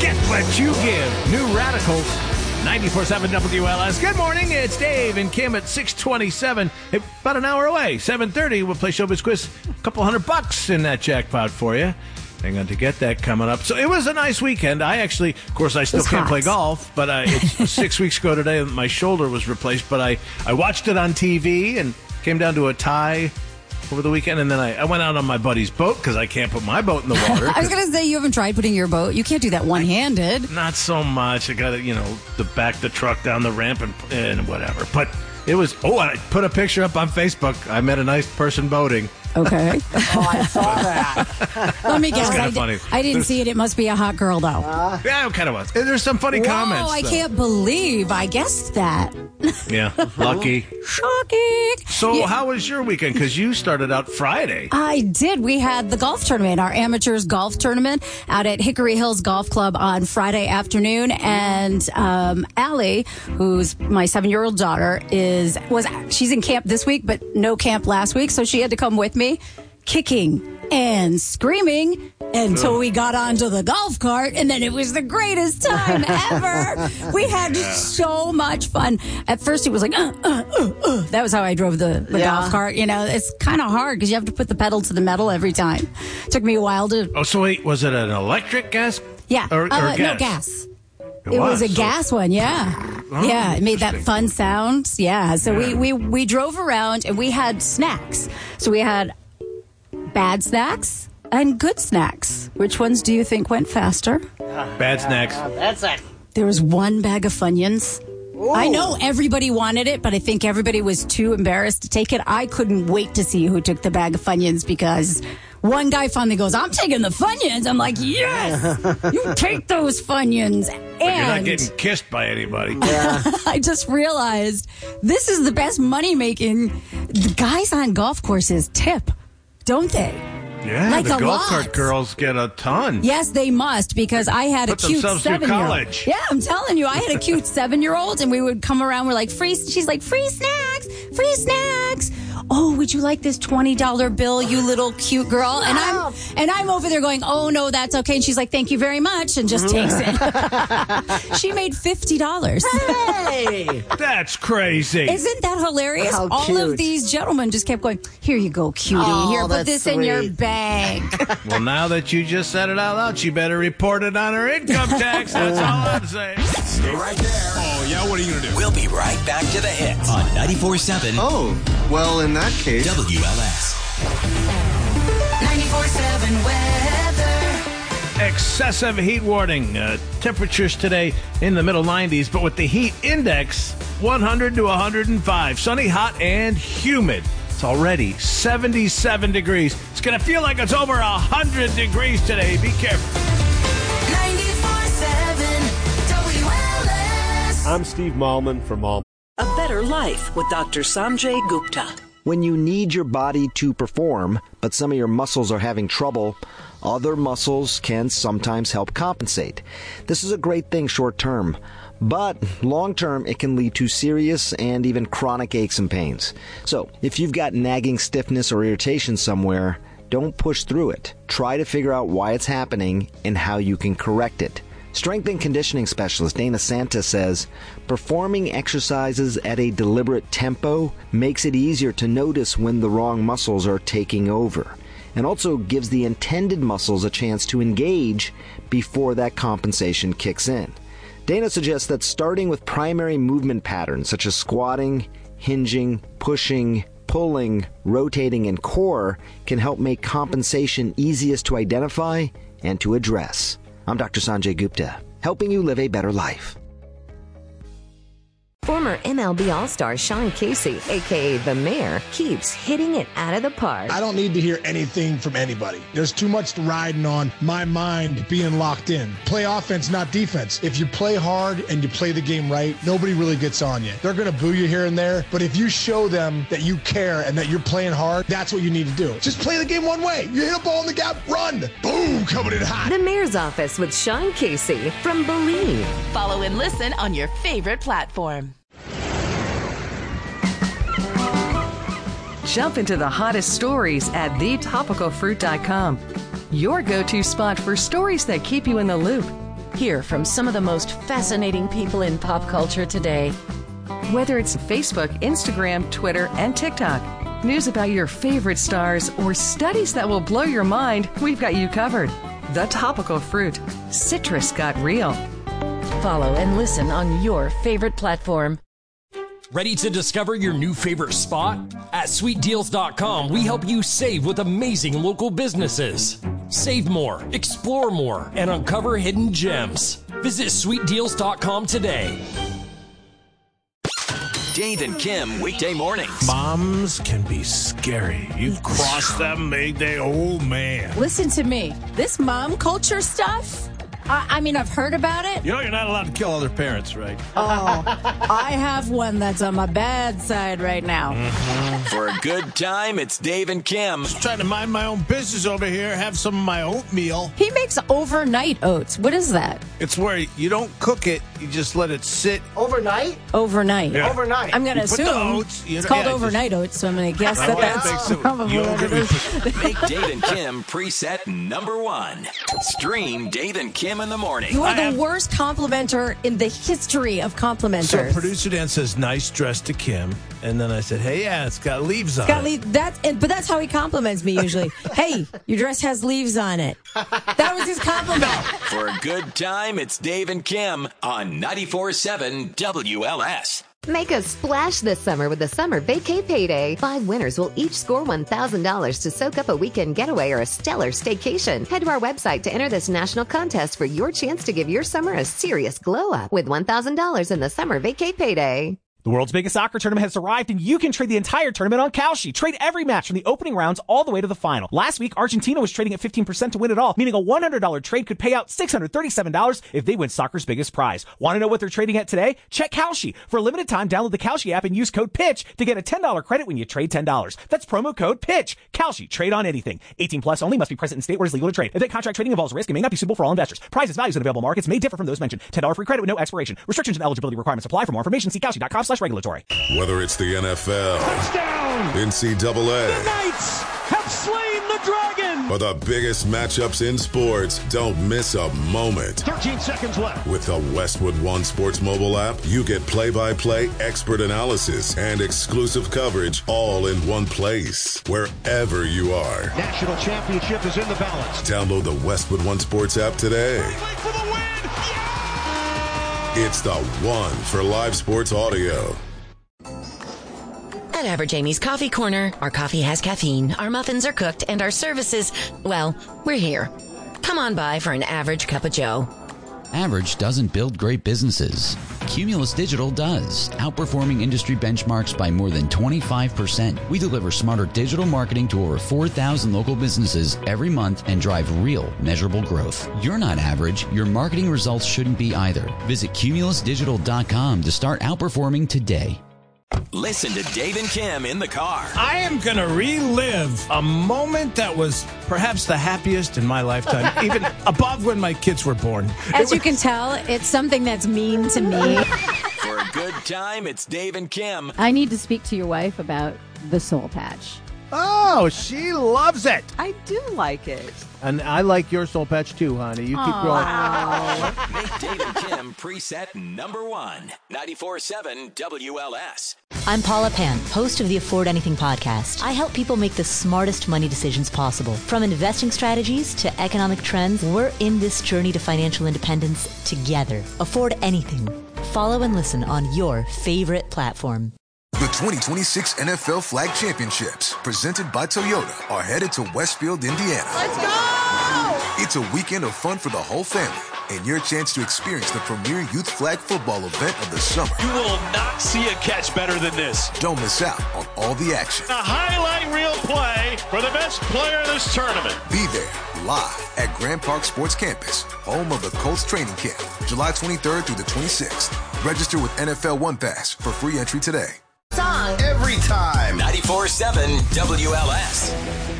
get what you give. New Radicals, 94.7 WLS. Good morning, it's Dave and Kim at 6:27. About an hour away, 7:30, we'll play Showbiz Quiz. A couple $100 in that jackpot for you. Hang on to get that coming up. So it was a nice weekend. I actually, of course, I still can't play golf, but it's 6 weeks ago today that my shoulder was replaced. But I watched it on TV and came down to a tie over the weekend, and then I went out on my buddy's boat because I can't put my boat in the water. I was going to say, you haven't tried putting your boat. You can't do that one-handed. Not so much. I got to, back the truck down the ramp and whatever. But it was, I put a picture up on Facebook. I met a nice person boating. Okay. I saw that. Let me guess. Funny. I didn't see it. It must be a hot girl, though. Yeah, it kind of was. There's some funny comments. Oh, I can't believe I guessed that. Yeah, lucky. Shocking. So how was your weekend? Because you started out Friday. I did. We had the golf tournament, our amateurs golf tournament out at Hickory Hills Golf Club on Friday afternoon. And Allie, who's my 7-year-old daughter, she's in camp this week, but no camp last week. So she had to come with me, kicking and screaming until we got onto the golf cart, and then it was the greatest time ever. We had so much fun. At first, it was like, that was how I drove the golf cart. It's kind of hard because you have to put the pedal to the metal every time. It took me a while to... Oh, so wait, was it an electric gas? Yeah. Or gas? No, gas. It was a gas one, yeah. Yeah, it made that fun sound. Yeah, so we drove around, and we had snacks. So we had bad snacks and good snacks. Which ones do you think went faster? Bad snacks. Bad snacks. There was one bag of Funyuns. Ooh. I know everybody wanted it, but I think everybody was too embarrassed to take it. I couldn't wait to see who took the bag of Funyuns because one guy finally goes, I'm taking the Funyuns. I'm like, yes, you take those Funyuns. But you're not getting kissed by anybody. Yeah. I just realized this is the best money making. The guys on golf courses tip, don't they? Yeah, like the a golf lot. cart girls get a ton. Yes, they must, because I had a cute 7-year-old. College. Yeah, I'm telling you, I had a cute 7-year-old, and we would come around. We're like, she's like, free snacks, free snacks. Oh, would you like this $20 bill, you little cute girl? And I'm over there going, oh no, that's okay. And she's like, thank you very much, and just takes it. She made $50. Hey, that's crazy. Isn't that hilarious? How All cute. of these gentlemen just kept going, here you go, cutie. Oh, Here, put that's this in your sweet. bag. Well, now that you just said it out loud, she better report it on her income tax. That's all I'm saying. Stay right there. Oh, yeah? What are you going to do? We'll be right back to the hits on 94.7 Oh, well, in that case... WLS. 94.7 weather. Excessive heat warning. Temperatures today in the middle 90s, but with the heat index, 100 to 105. Sunny, hot, and humid. It's already 77 degrees. It's going to feel like it's over 100 degrees today. Be careful. 94.7 WLS. I'm Steve Malman from Malman. A better life with Dr. Sanjay Gupta. When you need your body to perform, but some of your muscles are having trouble, other muscles can sometimes help compensate. This is a great thing short term, but long term it can lead to serious and even chronic aches and pains. So, if you've got nagging stiffness or irritation somewhere, don't push through it. Try to figure out why it's happening and how you can correct it. Strength and conditioning specialist Dana Santa says, performing exercises at a deliberate tempo makes it easier to notice when the wrong muscles are taking over, and also gives the intended muscles a chance to engage before that compensation kicks in. Dana suggests that starting with primary movement patterns such as squatting, hinging, pushing, pulling, rotating, and core can help make compensation easiest to identify and to address. I'm Dr. Sanjay Gupta, helping you live a better life. Former MLB All-Star Sean Casey, a.k.a. The Mayor, keeps hitting it out of the park. I don't need to hear anything from anybody. There's too much riding on my mind being locked in. Play offense, not defense. If you play hard and you play the game right, nobody really gets on you. They're going to boo you here and there, but if you show them that you care and that you're playing hard, that's what you need to do. Just play the game one way. You hit a ball in the gap, run. Boom, coming in hot. The Mayor's Office with Sean Casey from Believe. Follow and listen on your favorite platform. Jump into the hottest stories at thetopicalfruit.com. Your go-to spot for stories that keep you in the loop. Hear from some of the most fascinating people in pop culture today. Whether it's Facebook, Instagram, Twitter, and TikTok, news about your favorite stars, or studies that will blow your mind, we've got you covered. The Topical Fruit. Citrus got real. Follow and listen on your favorite platform. Ready to discover your new favorite spot? At sweetdeals.com, we help you save with amazing local businesses. Save more, explore more, and uncover hidden gems. Visit sweetdeals.com today. Dave and Kim, weekday mornings. Moms can be scary. You cross them, oh man. Listen to me. This mom culture stuff, I mean, I've heard about it. You know you're not allowed to kill other parents, right? Oh, I have one that's on my bad side right now. Mm-hmm. For a good time, it's Dave and Kim. Just trying to mind my own business over here, have some of my oatmeal. He makes overnight oats. What is that? It's where you don't cook it, you just let it sit. Overnight? Overnight. Yeah. Overnight. I'm going to You put the assume oats, it's called overnight oats, so I'm going to guess that's probably what it is. Make Dave and Kim preset number 1. Stream Dave and Kim in the morning. You are the worst complimenter in the history of complimenters. So producer Dan says, nice dress to Kim. And then I said, hey, yeah, it's got leaves on it. But that's how he compliments me usually. Hey, your dress has leaves on it. That was his compliment. For a good time, it's Dave and Kim on 94.7 WLS. Make a splash this summer with the Summer Vacay Payday. 5 winners will each score $1,000 to soak up a weekend getaway or a stellar staycation. Head to our website to enter this national contest for your chance to give your summer a serious glow up with $1,000 in the Summer Vacay Payday. The world's biggest soccer tournament has arrived, and you can trade the entire tournament on Kalshi. Trade every match from the opening rounds all the way to the final. Last week, Argentina was trading at 15% to win it all, meaning a $100 trade could pay out $637 if they win soccer's biggest prize. Want to know what they're trading at today? Check Kalshi. For a limited time, download the Kalshi app and use code PITCH to get a $10 credit when you trade $10. That's promo code PITCH. Kalshi. Trade on anything. 18 plus only. Must be present in state where it's legal to trade. If that contract trading involves risk, it may not be suitable for all investors. Prices, values, and available markets may differ from those mentioned. $10 free credit with no expiration. Restrictions and eligibility requirements apply. For more information, see Kalshi.com/regulatory. Whether it's the NFL, touchdown, NCAA, the Knights have slain the dragon, or the biggest matchups in sports, don't miss a moment. 13 seconds left. With the Westwood One Sports mobile app, you get play-by-play expert analysis and exclusive coverage all in one place, wherever you are. National championship is in the balance. Download the Westwood One Sports app today. For the win. Yeah! It's the one for live sports audio. At Average Amy's Coffee Corner, our coffee has caffeine, our muffins are cooked, and our services, well, we're here. Come on by for an average cup of joe. Average doesn't build great businesses. Cumulus Digital does, outperforming industry benchmarks by more than 25%. We deliver smarter digital marketing to over 4,000 local businesses every month and drive real, measurable growth. You're not average. Your marketing results shouldn't be either. Visit cumulusdigital.com to start outperforming today. Listen to Dave and Kim in the car. I am going to relive a moment that was perhaps the happiest in my lifetime, even above when my kids were born. As you can tell, it's something that's mean to me. For a good time, it's Dave and Kim. I need to speak to your wife about the soul patch. Oh, she loves it. I do like it. And I like your soul patch too, honey. You keep growing. Make Dave and Kim preset number 1. 94.7 WLS. I'm Paula Pan, host of the Afford Anything podcast. I help people make the smartest money decisions possible. From investing strategies to economic trends, we're in this journey to financial independence together. Afford Anything. Follow and listen on your favorite platform. The 2026 NFL Flag Championships, presented by Toyota, are headed to Westfield, Indiana. Let's go! It's a weekend of fun for the whole family and your chance to experience the premier youth flag football event of the summer. You will not see a catch better than this. Don't miss out on all the action. A highlight reel play for the best player of this tournament. Be there live at Grand Park Sports Campus, home of the Colts training camp, July 23rd through the 26th. Register with NFL One Pass for free entry today. Song every time. 94.7 WLS.